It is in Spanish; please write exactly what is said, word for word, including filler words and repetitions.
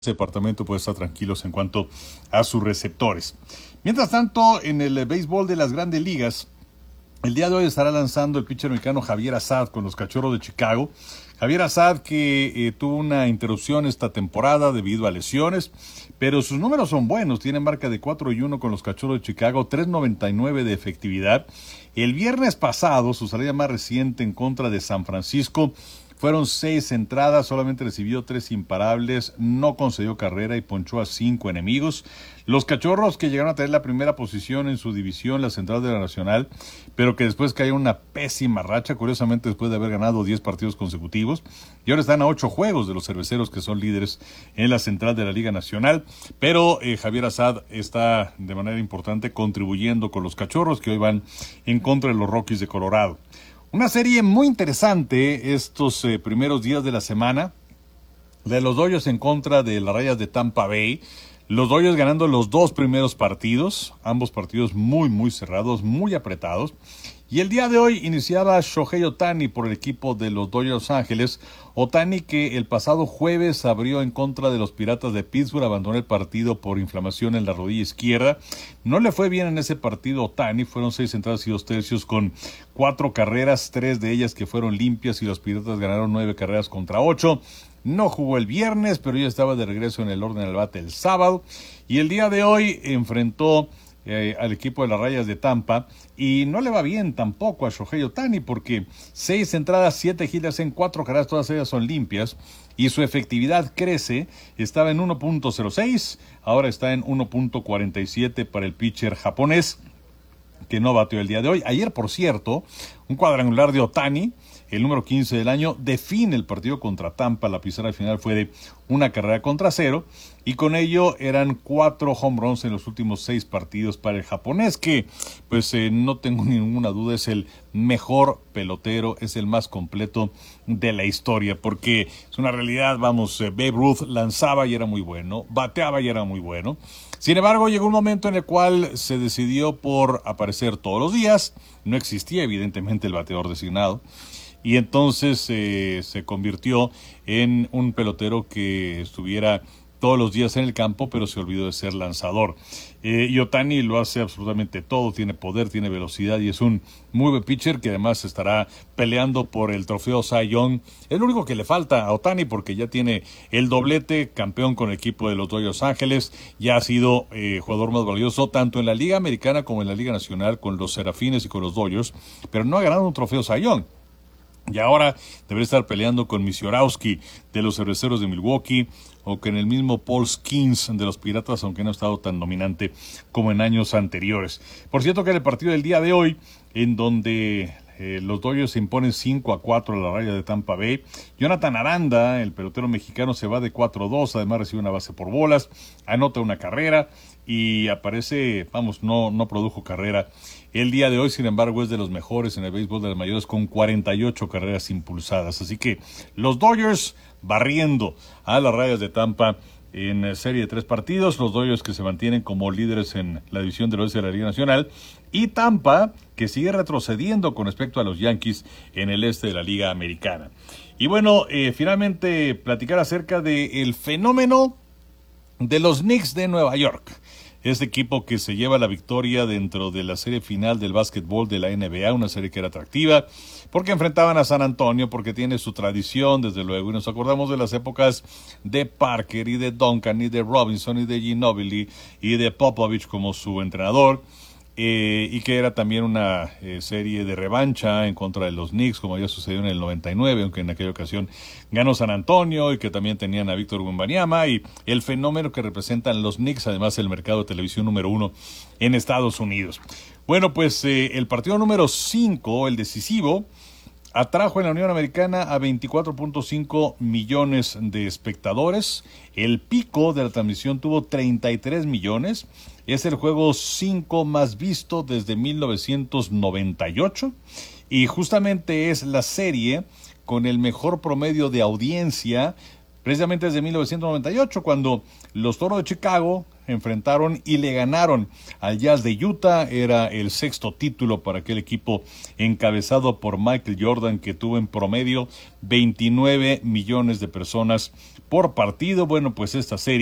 departamento puede estar tranquilos en cuanto a sus receptores. Mientras tanto, en el béisbol de las Grandes Ligas, el día de hoy estará lanzando el pitcher mexicano Javier Assad con los Cachorros de Chicago. Javier Assad que eh, tuvo una interrupción esta temporada debido a lesiones, pero sus números son buenos. Tiene marca de cuatro y uno con los Cachorros de Chicago, tres noventa y nueve de efectividad. El viernes pasado, su salida más reciente en contra de San Francisco, fueron seis entradas, solamente recibió tres imparables, no concedió carrera y ponchó a cinco enemigos. Los Cachorros, que llegaron a tener la primera posición en su división, la central de la Nacional, pero que después cayó una pésima racha, curiosamente después de haber ganado diez partidos consecutivos, y ahora están a ocho juegos de los Cerveceros, que son líderes en la central de la Liga Nacional. Pero eh, Javier Assad está de manera importante contribuyendo con los Cachorros, que hoy van en contra de los Rockies de Colorado. Una serie muy interesante estos eh, primeros días de la semana, de los Dodgers en contra de las Rayas de Tampa Bay. Los Dodgers ganando los dos primeros partidos, ambos partidos muy muy cerrados, muy apretados. Y el día de hoy iniciaba Shohei Ohtani por el equipo de los Dodgers de Los Ángeles. Ohtani, que el pasado jueves abrió en contra de los Piratas de Pittsburgh, abandonó el partido por inflamación en la rodilla izquierda. No le fue bien en ese partido Ohtani, fueron seis entradas y dos tercios con cuatro carreras, tres de ellas que fueron limpias, y los Piratas ganaron nueve carreras contra ocho. No jugó el viernes, pero ya estaba de regreso en el orden del bate el sábado. Y el día de hoy enfrentó Eh, al equipo de las Rayas de Tampa, y no le va bien tampoco a Shohei Ohtani, porque seis entradas, siete hits en cuatro carreras, todas ellas son limpias, y su efectividad crece. Estaba en uno punto cero seis, ahora está en uno punto cuarenta y siete para el pitcher japonés, que no bateó el día de hoy. Ayer, por cierto, un cuadrangular de Ohtani, el número quince del año, define el partido contra Tampa. La pizarra final fue de una carrera contra cero, y con ello eran cuatro home runs en los últimos seis partidos para el japonés, que pues eh, no tengo ninguna duda es el mejor pelotero, es el más completo de la historia, porque es una realidad. Vamos, eh, Babe Ruth lanzaba y era muy bueno, bateaba y era muy bueno. Sin embargo, llegó un momento en el cual se decidió por aparecer todos los días. No existía evidentemente el bateador designado, y entonces eh, se convirtió en un pelotero que estuviera todos los días en el campo, pero se olvidó de ser lanzador. Eh, y Ohtani lo hace absolutamente todo, tiene poder, tiene velocidad, y es un muy buen pitcher que además estará peleando por el trofeo Cy Young. Es lo único que le falta a Ohtani, porque ya tiene el doblete, campeón con el equipo de los Dodgers de Los Ángeles, ya ha sido eh, jugador más valioso tanto en la Liga Americana como en la Liga Nacional con los Serafines y con los Dodgers, pero no ha ganado un trofeo Cy Young. Y ahora debería estar peleando con Misiorowski de los Cerveceros de Milwaukee, o con el mismo Paul Skeens de los Piratas, aunque no ha estado tan dominante como en años anteriores. Por cierto, que en el partido del día de hoy, en donde eh, los Dodgers se imponen cinco a cuatro a la Raya de Tampa Bay, Jonathan Aranda, el pelotero mexicano, se va de cuatro a dos, además recibe una base por bolas, anota una carrera y aparece, vamos, no, no produjo carrera el día de hoy. Sin embargo, es de los mejores en el béisbol de las mayores, con cuarenta y ocho carreras impulsadas. Así que los Dodgers barriendo a las Rayas de Tampa en serie de tres partidos. Los Dodgers que se mantienen como líderes en la división del oeste de la Liga Nacional, y Tampa que sigue retrocediendo con respecto a los Yankees en el este de la Liga Americana. Y bueno, eh, finalmente platicar acerca del fenómeno de los Knicks de Nueva York. Este equipo que se lleva la victoria dentro de la serie final del básquetbol de la N B A, una serie que era atractiva, porque enfrentaban a San Antonio, porque tiene su tradición, desde luego, y nos acordamos de las épocas de Parker y de Duncan y de Robinson y de Ginobili y de Popovich como su entrenador, eh, y que era también una eh, serie de revancha en contra de los Knicks, como había sucedido en el noventa y nueve, aunque en aquella ocasión ganó San Antonio, y que también tenían a Víctor Wembanyama, y el fenómeno que representan los Knicks, además el mercado de televisión número uno en Estados Unidos. Bueno, pues eh, el partido número cinco, el decisivo, atrajo en la Unión Americana a veinticuatro punto cinco millones de espectadores. El pico de la transmisión tuvo treinta y tres millones. Es el juego cinco más visto desde mil novecientos noventa y ocho, y justamente es la serie con el mejor promedio de audiencia precisamente desde mil novecientos noventa y ocho, cuando los Toros de Chicago enfrentaron y le ganaron al Jazz de Utah. Era el sexto título para aquel equipo encabezado por Michael Jordan, que tuvo en promedio veintinueve millones de personas por partido. Bueno, pues esta serie